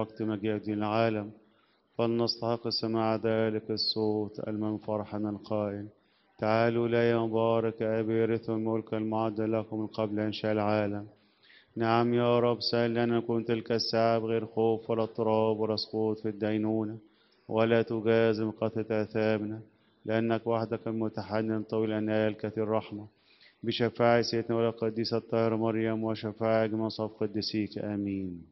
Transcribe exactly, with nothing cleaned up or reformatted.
وقت مجيء دين العالم، فلنستحق سماع ذلك الصوت المن فرحنا القائل: تعالوا إلي مبارك أبي يرث الملك المعد لكم من قبل إنشاء العالم. نعم يا رب، سهل لنا نكون تلك الساعة بغير خوف ولا اضطراب ولا سقوط في الدينونة، ولا تجازم قطعة آثامنا، لأنك وحدك المتحنن طويل الأناة الكثير رحمة، بشفاعة سيدنا والقديسة الطاهرة مريم وشفاعة جميع صف قديسيك، آمين.